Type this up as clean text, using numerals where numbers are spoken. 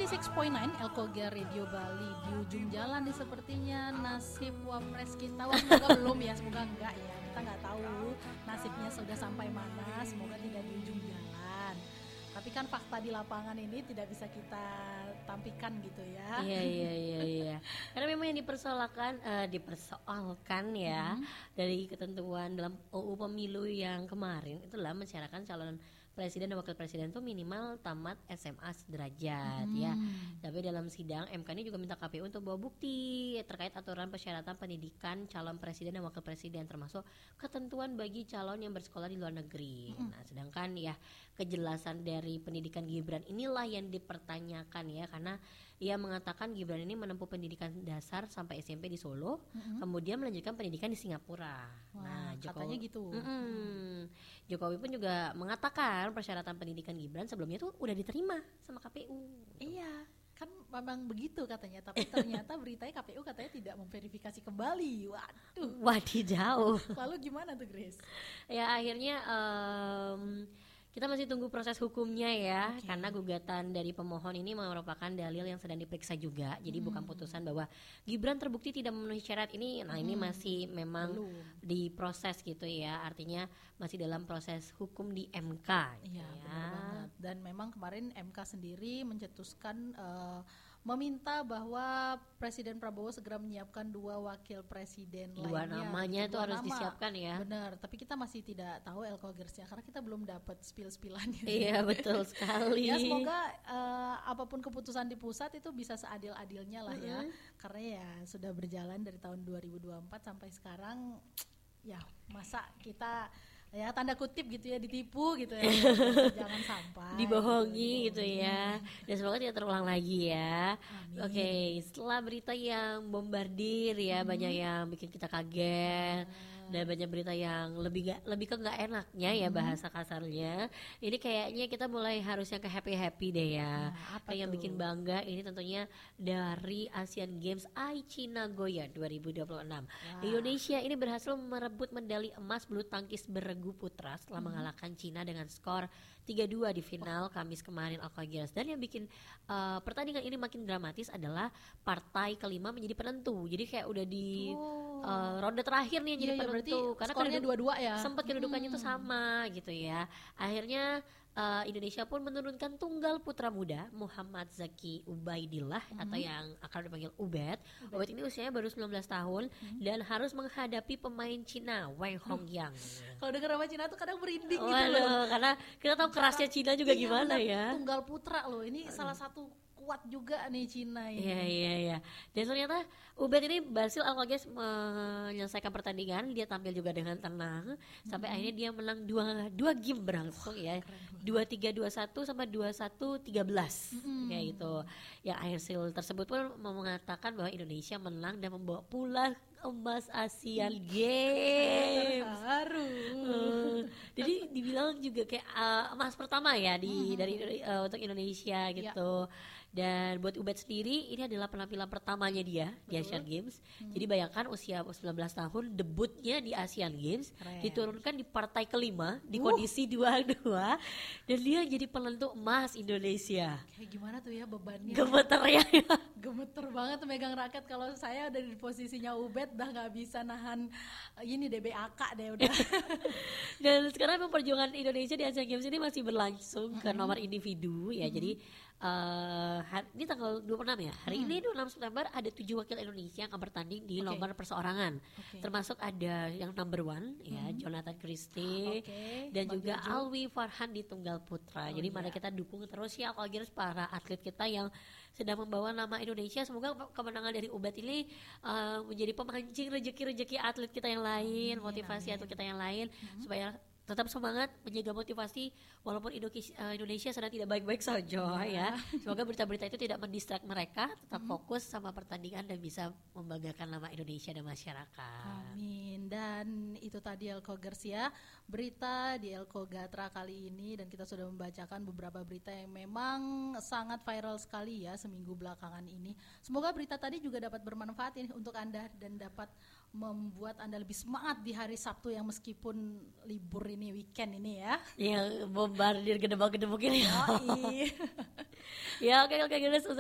96.9 Elkoga Radio Bali. Di ujung jalan nih sepertinya nasib wapres kita. Wah, semoga belum ya, semoga enggak ya. Kita nggak tahu nasibnya sudah sampai mana. Semoga tidak di ujung jalan. Tapi kan fakta di lapangan ini tidak bisa kita tampilkan gitu ya. Iya. Karena memang yang dipersoalkan ya dari ketentuan dalam UU Pemilu yang kemarin itulah mensyaratkan calon presiden dan wakil presiden itu minimal tamat SMA sederajat ya. Tapi dalam sidang MK ini juga minta KPU untuk bawa bukti terkait aturan persyaratan pendidikan calon presiden dan wakil presiden termasuk ketentuan bagi calon yang bersekolah di luar negeri. Nah, sedangkan ya kejelasan dari pendidikan Gibran inilah yang dipertanyakan ya, karena ia mengatakan Gibran ini menempuh pendidikan dasar sampai SMP di Solo, kemudian melanjutkan pendidikan di Singapura. Wah, Nah, katanya gitu. Jokowi pun juga mengatakan persyaratan pendidikan Gibran sebelumnya tuh udah diterima sama KPU. Iya, kan memang begitu katanya. Tapi ternyata beritanya KPU katanya tidak memverifikasi kembali. Waduh. Wadidaw. Lalu gimana tuh Grace? Ya akhirnya kita masih tunggu proses hukumnya ya, karena gugatan dari pemohon ini merupakan dalil yang sedang diperiksa juga. Jadi bukan putusan bahwa Gibran terbukti tidak memenuhi syarat ini. Nah, ini masih memang diproses gitu ya. Artinya masih dalam proses hukum di MK. Iya, gitu benar banget. Dan memang kemarin MK sendiri mencetuskan meminta bahwa Presiden Prabowo segera menyiapkan 2 wakil presiden Dua lainnya. namanya itu harus disiapkan ya. Benar, tapi kita masih tidak tahu Elkogersnya karena kita belum dapat spill-spillannya. Iya, betul sekali. Ya semoga apapun keputusan di pusat itu bisa seadil-adilnya lah ya. Karena ya sudah berjalan dari tahun 2024 sampai sekarang, ya masa kita ya tanda kutip gitu ya ditipu gitu ya. Jangan sampai dibohongi gitu ya. Dan semoga tidak terulang lagi ya. Oke, setelah berita yang bombardir ya, banyak yang bikin kita kaget dan banyak berita yang lebih ke nggak enaknya ya bahasa kasarnya. Ini kayaknya kita mulai harus yang ke happy deh ya. Apa yang tuh? bikin bangga ini tentunya dari Asian Games Aichi Nagoya 2026. Indonesia ini berhasil merebut medali emas bulu tangkis beregu putra setelah mengalahkan Cina dengan skor 3-2 di final Kamis kemarin Alkagers. Dan yang bikin pertandingan ini makin dramatis adalah partai kelima menjadi penentu. Jadi kayak udah di ronde terakhir nih yang jadi penentu. Karena skornya 2-2 ya. Sempat kedudukannya itu sama gitu ya. Akhirnya Indonesia pun menurunkan tunggal putra muda Muhammad Zaki Ubaidillah atau yang akan dipanggil Ubed. Ubed ini usianya baru 19 tahun dan harus menghadapi pemain Cina Wang Hongyang. Kalau dengar nama Cina tuh kadang merinding gitu Waduh, loh. karena kita tahu kerasnya Cina juga Iya, gimana benar, ya. Tunggal putra loh. Ini salah satu kuat juga nih Cina ini. Iya. Dan ternyata Ubed ini berhasil Alkagers menyelesaikan pertandingan. Dia tampil juga dengan tenang sampai akhirnya dia menang dua game berlangsung ya. 2-3, 2-1 sama 2-1, 13 kayak gitu. Yang hasil tersebut pun mengatakan bahwa Indonesia menang dan membawa pulang emas Asian Games. Jadi dibilang juga kayak emas pertama ya dari untuk Indonesia gitu. Dan buat Ubed sendiri ini adalah penampilan pertamanya dia di Asian Games. Jadi bayangkan usia 19 tahun debutnya di Asian Games. Keren. Diturunkan di partai kelima di kondisi 2-2 dan dia jadi penentu emas Indonesia. Kayak gimana tuh ya bebannya? Gemeter ya. Gemeter banget megang raket. Kalau saya ada di posisinya Ubed udah nggak bisa nahan ini DBAK deh udah. Dan sekarang memang perjuangan Indonesia di Asian Games ini masih berlangsung ke nomor individu ya. Jadi ini tanggal 26 ya. Hari ini 26 September ada 7 wakil Indonesia yang akan bertanding di nomor perseorangan. Termasuk ada yang number 1 ya, Jonathan Christie dan Bang juga Jojo. Alwi Farhan di tunggal putra. Jadi mari kita dukung terus ya Alkagers para atlet kita yang sedang membawa nama Indonesia. Semoga kemenangan dari Ubed ini menjadi pemancing rezeki-rezeki atlet kita yang lain, motivasi atlet kita yang lain supaya tetap semangat menjaga motivasi walaupun Indonesia sedang tidak baik-baik saja ya. Semoga berita-berita itu tidak mendistract mereka, tetap fokus sama pertandingan dan bisa membanggakan nama Indonesia dan masyarakat. Amin. Dan itu tadi Elkogers ya, berita di Elkogatra kali ini, dan kita sudah membacakan beberapa berita yang memang sangat viral sekali ya seminggu belakangan ini. Semoga berita tadi juga dapat bermanfaat ini untuk Anda dan dapat membuat Anda lebih semangat di hari Sabtu yang meskipun libur ini, weekend ini ya. Yang bombardir gedebak-gedebuk ini. Yoi. Ya oke guys.